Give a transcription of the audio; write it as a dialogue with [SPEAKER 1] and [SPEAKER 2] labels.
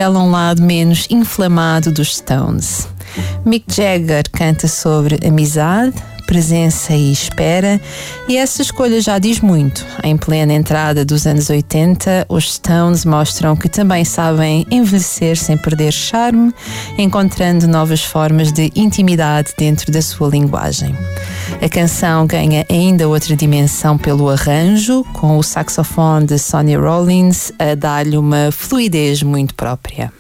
[SPEAKER 1] revela um lado menos inflamado dos Stones. Mick Jagger canta sobre amizade, presença e espera, e essa escolha já diz muito. Em plena entrada dos anos 80, os Stones mostram que também sabem envelhecer sem perder charme, encontrando novas formas de intimidade dentro da sua linguagem. A canção ganha ainda outra dimensão pelo arranjo, com o saxofone de Sonny Rollins a dar-lhe uma fluidez muito própria.